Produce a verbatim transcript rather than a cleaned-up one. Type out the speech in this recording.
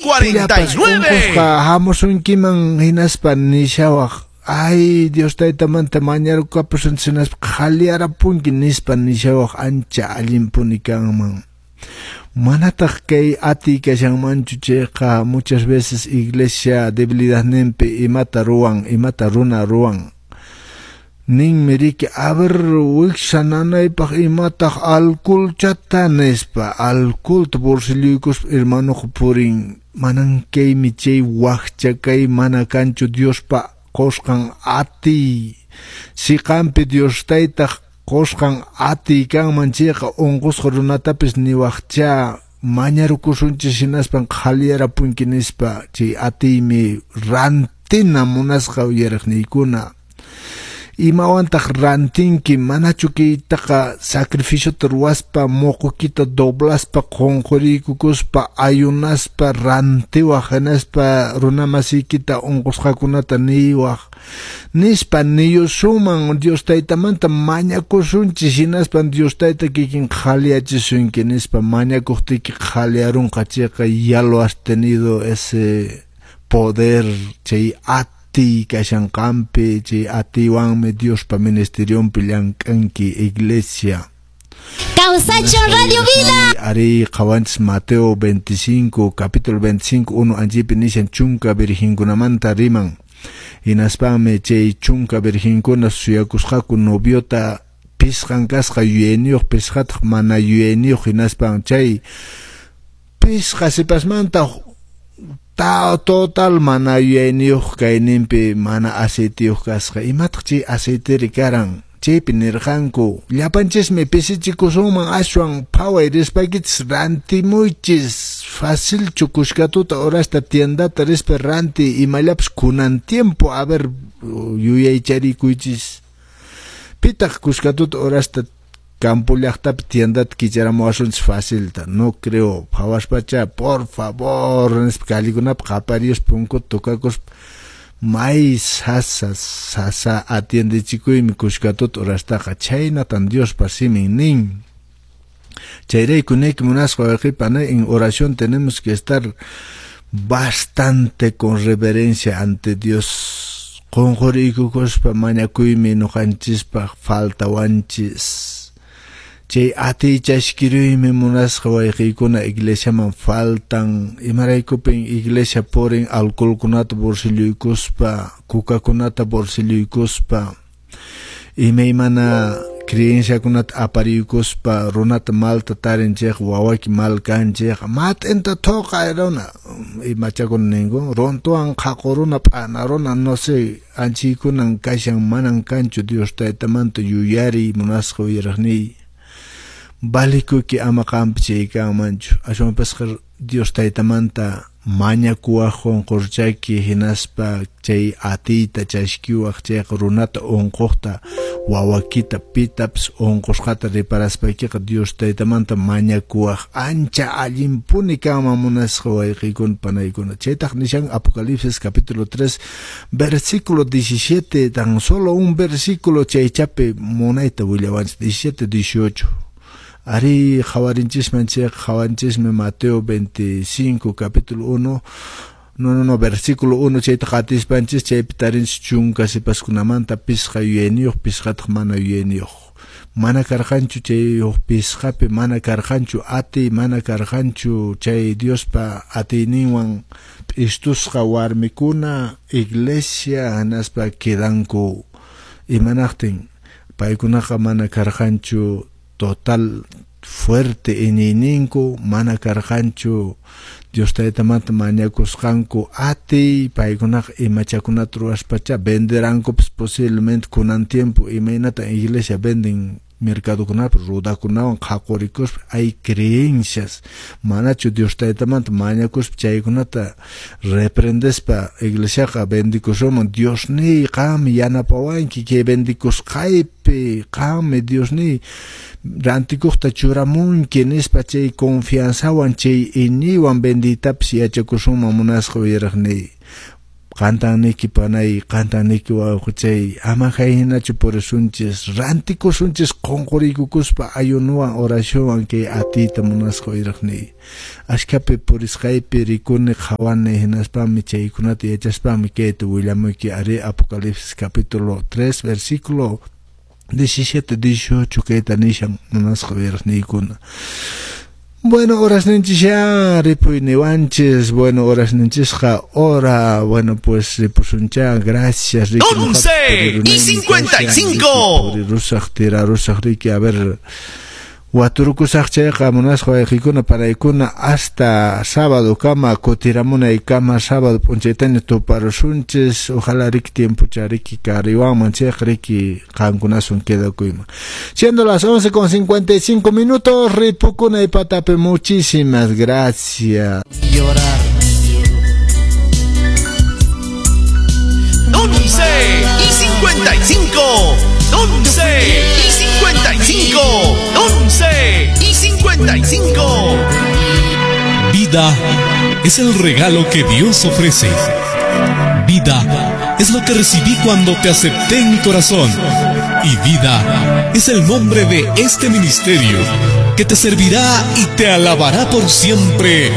cuarenta y nueve. Hamosun kiman hinaspan nishawak. Ay, Dios taytamanta mañana kapusun sinas khaliara punki nispan nishawak ancha alimpuni kanman. Manatak kay ati kashan manchucheqa muchas veces iglesia debilidad nempe imata ruan, imata runa ruan. Ning meriki aber wiksananay pak imatak alcohol chatanespa alcohol taborsiluikos hermano puring manang kay michay wakcha kay manakancho Dios pa koskan ati si kampi Dios taytak koskan ati kang mancheka ongkos runatapis ni wakcha mañarukusunchi sinaspan khaliara punkinispa chi ati mi rantina munasqa uyaraqniykuna. Imawantaq rantinki manachuki taqa sacrificio ruaspa moqukita doblaspa qonqurikukuspa ayunaspa rantiwaq hinaspa runamasikita unqusqakunata niwaq nispa niyusuman Dios taytamanta mañakusunchis hinaspa Dios tayta kikin qhaliyachisunki nispa mañakuqtiki qhaliarunqa chayqa ya lo has tenido ese poder chay at kashanqampi chi atiwanmi Dios pa ministeriumpi llankanki iglesia. Causacho Radio Vida. Ari qawanchis Mateo veinticinco capítulo veinticinco uno anjipi nishan chunka virginkunamanta riman. Hinaspami chay chunka virginkuna suyakusqaku noviota pisqan kasqa yuyeniyuq pisqataq mana yuyeniyuq hinaspan chay pisqa sipasmanta ta total mana yuyeniyuq kaynimpi mana aceitiyuq kasqa imataq chay aceiteri karan chaypi nirqanku llapanchismi pisichikusunman ashwan phaway rispakichis rantimuychis facilchu kushkatuta orasta tiendata rispa ranti imallapas kunan tiempo a ver yuyaycharikuychis pitaq kushkatuta orasta campo llaqtapi tiendata kicharamuwashunchis facilta no creo phawashpacha por favor kalikunapi qapariyus punku tukakus may sasa sasa atiendichikuymi kushkatuta urastaqa chaynatan Dios pasimin nin chayraykunayki munasqa wayqipana en oración tenemos que estar bastante con reverencia ante Dios qonquriykukuspa mañakuymi nuqanchispa faltawanchis chay ati chashkiruymi munasqa wayqiykuna iglesiaman faltan imaraykupin iglesia porin alcoholkunata bolsiluykuspa kukakunata bolsiluykuspa imaymana creenciakunata apariykuspa runata malta tarinchik wawaki mal kanchik mat'inta thoqa runa imachakuna ninku rontuwan qhaquruna p'anaruna no sé anchiykunan kashan manan kanchu Dios taytamanta yuyari munasqa wiraqniy balikuki ama qampi chaykanmanchu ashwanpasqa Dios taytamanta mañakuwaq qonqurchaki hinaspa chay atiyta chashkiwaq chayqa runata unquqta wawakita pitaps unqusqata riparaspakiqa Dios taytamanta mañakuwaq ancha allimpuni kanman munasqa wayqiykuna panaykuna chaytaq nishan Apocalipsis capítulo tres versículo diecisiete tan solo un versículo chaychapi munayta willawanchis diecisiete dieciocho. Ari khawarinchis manche khawanchisme Mateo veinticinco capítulo uno no no no versículo uno chay taqatis panchis chay pitarinchis chunka sipaskunamanta pisqa yuyeniyuq pisqataq mana yuyeniyuq mana karqanchu chay pisqapi mana karqanchu ati mana karqanchu chay Diospa atiyninwan p'istusqa warmikuna iglesia hanaspa quedanku imanaqtin paykunaqa mana karqanchu total fuerte inininku mana karqanchu Dios taytamanta mañakusqanku ati paykunaq imachakunata ruwaspacha venderanku posiblemente kunan tiempo imaynata iglesia venden mercadokunapi rudakunawan qhaqurikus hay creencias manachu Dios taytamanta mañakuspa chaykunata reprendespa iglesiaqa bendikusuman Dios ni qam yanapawanki kay bendikusqaypi qam Dios ni rantikuqta churamunki nispa chay confianzawan chay iniwan benditapis yachakusunman munasqa wiraqni Cantaniki panay, cantaniki wakuchay, ama hinachu por sunches, rantico sunches concorikukuspa ayunuan oración que atita monasco iragni. Ashkape por Skype rikune jawane hinaspami chaykunati echaspami que tu William que haré Apocalipsis capítulo tres versículo diecisiete dieciocho que tanishan monasco iragni kuna. Bueno, horas ninchis ripuy niwanches, bueno, horas ninchis hora, bueno, pues ripusuncha, gracias, Ricky. once y cincuenta y cinco. Rusak, tira, rusak, Ricky, a ver. Waturukusak cheqa munasqa wayqikuna paraykuna hasta sábado kama kutiramuna y kama sábado punchaytaña tuparusunchis ojalá riki tiempucha riki kariwanman cheqa riki qankunasun quedakuyman. Siendo las once con cincuenta y cinco minutos, ripukuna y patape, muchísimas gracias. Llorar. once y cincuenta y cinco. once y cincuenta y cinco. once y cincuenta y cinco. Vida es el regalo que Dios ofrece. Vida es lo que recibí cuando te acepté en mi corazón. Y vida es el nombre de este ministerio que te servirá y te alabará por siempre.